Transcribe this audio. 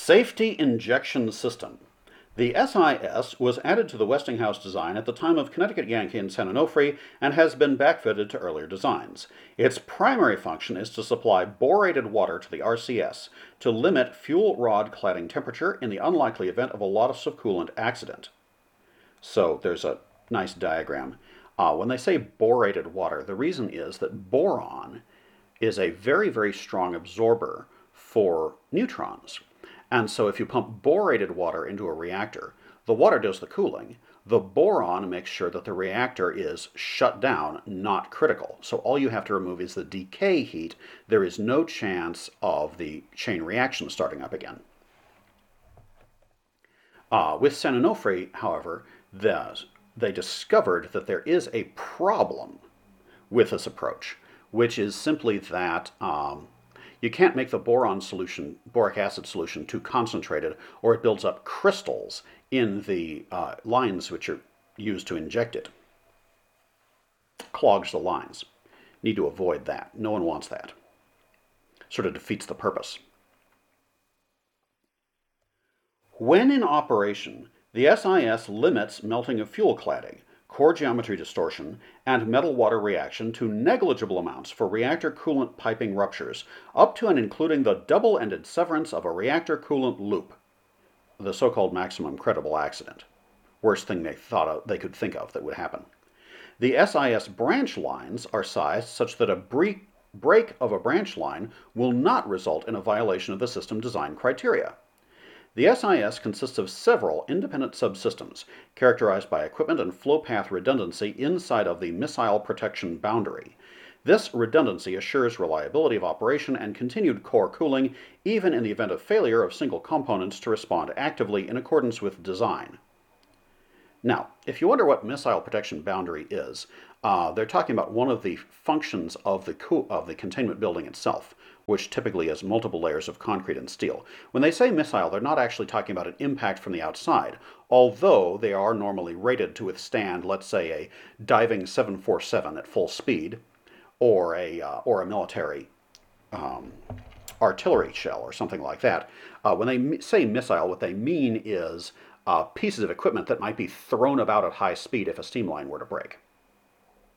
Safety Injection System. The SIS was added to the Westinghouse design at the time of Connecticut Yankee and San Onofre and has been backfitted to earlier designs. Its primary function is to supply borated water to the RCS to limit fuel rod cladding temperature in the unlikely event of a loss of coolant accident. So there's a nice diagram. When they say borated water, the reason is that boron is a very, very strong absorber for neutrons. And so if you pump borated water into a reactor, the water does the cooling. The boron makes sure that the reactor is shut down, not critical. So all you have to remove is the decay heat. There is no chance of the chain reaction starting up again. With San Onofre, however, they discovered that there is a problem with this approach, which is simply that you can't make the boric acid solution too concentrated, or it builds up crystals in the lines which are used to inject it. Clogs the lines. Need to avoid that. No one wants that. Sort of defeats the purpose. When in operation, the SIS limits melting of fuel cladding, core geometry distortion, and metal-water reaction to negligible amounts for reactor coolant piping ruptures, up to and including the double-ended severance of a reactor coolant loop, the so-called maximum credible accident. Worst thing they could think of that would happen. The SIS branch lines are sized such that a break of a branch line will not result in a violation of the system design criteria. The SIS consists of several independent subsystems, characterized by equipment and flow path redundancy inside of the missile protection boundary. This redundancy assures reliability of operation and continued core cooling, even in the event of failure of single components to respond actively in accordance with design. Now, if you wonder what missile protection boundary is, they're talking about one of the functions of the containment building itself, which typically has multiple layers of concrete and steel. When they say missile, they're not actually talking about an impact from the outside, although they are normally rated to withstand, let's say, a diving 747 at full speed, or a military artillery shell or something like that. When they say missile, what they mean is pieces of equipment that might be thrown about at high speed if a steam line were to break.